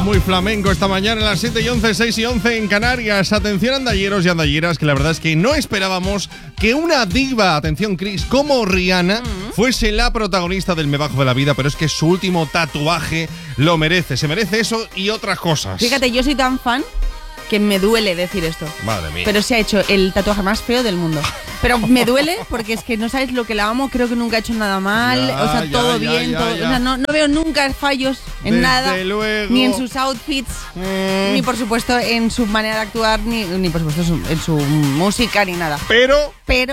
muy flamenco esta mañana a las 7:11, 6:11 en Canarias. Atención, andalleros y andalleras, que la verdad es que no esperábamos que una diva, atención Chris, como Rihanna, fuese la protagonista del Me Bajo de la Vida, pero es que su último tatuaje lo merece. Se merece eso y otras cosas. Fíjate, yo soy tan fan que me duele decir esto. Madre mía. Pero se ha hecho el tatuaje más feo del mundo. Pero me duele porque es que no sabes lo que la amo. Creo que nunca ha hecho nada mal. Todo bien. O sea, no veo nunca fallos en Desde nada. luego. Ni en sus outfits, ni por supuesto en su manera de actuar, ni por supuesto en su música, ni nada. Pero,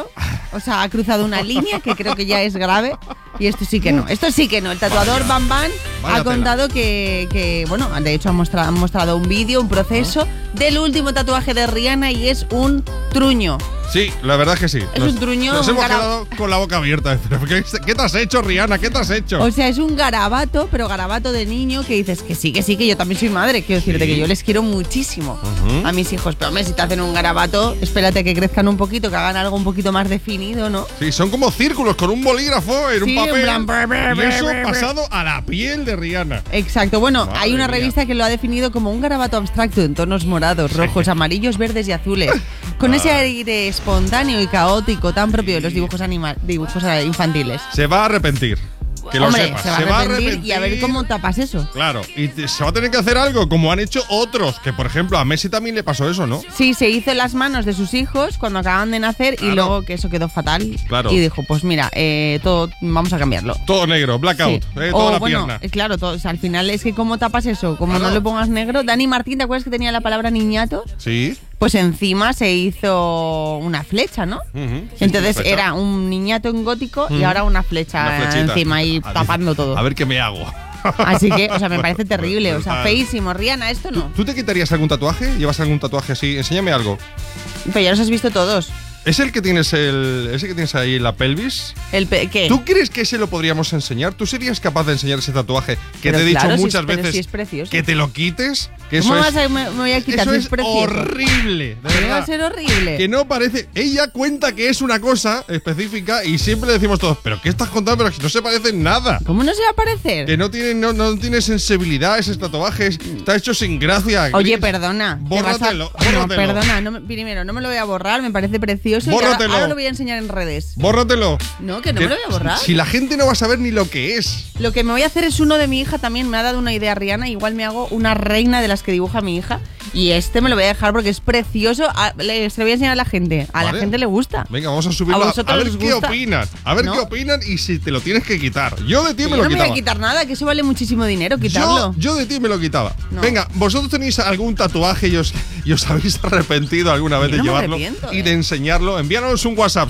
o sea, ha cruzado una línea que creo que ya es grave. Y esto sí que no. El tatuador Bam Bam ha contado que, bueno, de hecho han mostrado un vídeo, un proceso del último tatuaje de Rihanna y es un truño. sí, la verdad es que sí. Es un truño. Nos hemos quedado con la boca abierta. ¿Qué te has hecho, Rihanna? ¿Qué te has hecho? O sea, es un garabato, pero garabato de niño que dices que sí, que yo también soy madre. Quiero decirte que yo les quiero muchísimo a mis hijos. Pero hombre, si te hacen un garabato, espérate que crezcan un poquito, que hagan algo un poquito más definido, ¿no? Sí, son como círculos con un bolígrafo en un papel. En plan, y eso pasado a la piel de Rihanna. Exacto. Bueno, Madre hay una mía. revista que lo ha definido como un garabato abstracto en tonos morados, rojos, amarillos, verdes y azules. Con ese aire espontáneo y caótico tan propio de los dibujos infantiles. Se va a arrepentir. Que lo Hombre, sepas. se va a arrepentir y a ver cómo tapas eso. Claro, y se va a tener que hacer algo, como han hecho otros. Que, por ejemplo, a Messi también le pasó eso, ¿no? Sí, se hizo las manos de sus hijos cuando acaban de nacer y luego que eso quedó fatal. Claro. Y dijo, pues mira, todo vamos a cambiarlo. Todo negro, blackout, Sí. toda la bueno, pierna. Claro, o sea, al final es que cómo tapas eso, como Claro. no le pongas negro. Dani Martín, ¿te acuerdas que tenía la palabra niñato? Sí. Pues encima se hizo una flecha, ¿no? Sí, Entonces una flecha. era un niñato en gótico y ahora una flecha Una flechita. encima y A ver, tapando todo. A ver qué me hago. Así que, o sea, me parece terrible, o sea, Brutal. feísimo. Rihanna, esto no. ¿Tú te quitarías algún tatuaje? ¿Llevas algún tatuaje así? Enséñame algo. Pero ya los has visto todos. ¿Es el que tienes ese que tienes ahí en la pelvis? ¿Qué? ¿Tú crees que ese lo podríamos enseñar? ¿Tú serías capaz de enseñar ese tatuaje que Pero te he dicho claro, muchas pero veces si es precioso. que te lo quites? Que ¿Cómo eso es, me voy a quitar? eso Si es precioso. horrible, de ¿Cómo va verdad. a ser horrible? Que no parece. Ella cuenta que es una cosa específica y siempre le decimos todos, ¿pero qué estás contando? Pero que no se parece en nada. ¿Cómo no se va a parecer? Que no tiene sensibilidad ese tatuaje, está hecho sin gracia. Oye, Chris. perdona. te vas a- Bórratelo, No, bórratelo. perdona. Primero, no me lo voy a borrar, me parece precioso. Y Bórratelo. ahora lo voy a enseñar en redes. Bórratelo. No, que no me lo voy a borrar. Si la gente no va a saber ni lo que es. Lo que me voy a hacer es uno de mi hija también. Me ha dado una idea Rihanna. Igual me hago una reina de las que dibuja mi hija. Y este me lo voy a dejar porque es precioso. Se lo voy a enseñar a la gente. A Vale. la gente le gusta. Venga, vamos a subirlo ¿A vosotros ver os qué gusta? opinan. A ver ¿No? qué opinan y si te lo tienes que quitar. Yo de ti Yo me lo no me voy quitaba. a quitar nada, que eso vale muchísimo dinero quitarlo. Yo de ti me lo quitaba. No. Venga, ¿vosotros tenéis algún tatuaje y os habéis arrepentido alguna vez Yo de no me llevarlo arrepiento, y de enseñarlo? Enviárnoslos un WhatsApp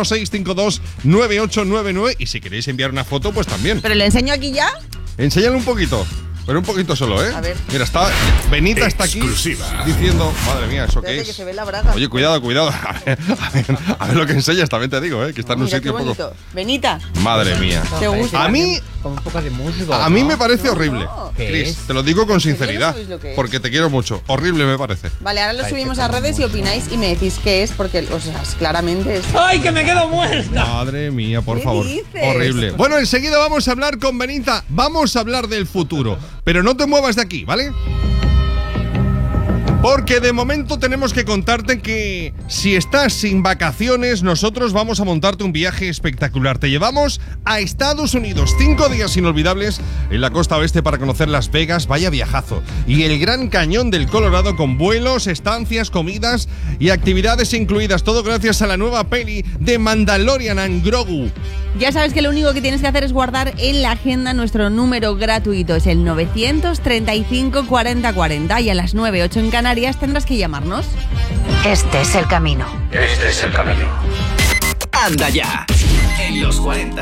616529899 y si queréis enviar una foto, pues también. Pero le enseño aquí ya. Enséñalo un poquito. Pero un poquito solo, ¿eh? A ver. Mira, Benita está aquí diciendo, madre mía, ¿eso qué Espérate es? que se ve la braga. Oye, cuidado. A ver lo que enseñas, también te digo, que está en un Mira qué sitio un poco. bonito. Benita, Madre mía. ¿te gusta? A mí, Como un poco de musgo. a mí ¿no? me parece horrible. ¿Qué Chris, es? te lo digo con sinceridad, sabéis lo que es? porque te quiero mucho. Horrible me parece. Vale, ahora lo subimos a redes y opináis y me decís qué es, porque, o sea, claramente es. ¡Ay, que me quedo muerta! Madre mía, por ¿Qué favor. dices? Horrible. Bueno, enseguida vamos a hablar con Benita. Vamos a hablar del futuro. Pero no te muevas de aquí, ¿vale? Porque de momento tenemos que contarte que si estás sin vacaciones, nosotros vamos a montarte un viaje espectacular. Te llevamos a Estados Unidos, 5 días inolvidables en la costa oeste para conocer Las Vegas, vaya viajazo. Y el Gran Cañón del Colorado con vuelos, estancias, comidas y actividades incluidas. Todo gracias a la nueva peli de Mandalorian and Grogu. Ya sabes que lo único que tienes que hacer es guardar en la agenda nuestro número gratuito. Es el 935 40 40 y a las 9:08 en Canarias tendrás que llamarnos. Este es el camino. Este es el camino. Anda ya. En los 40.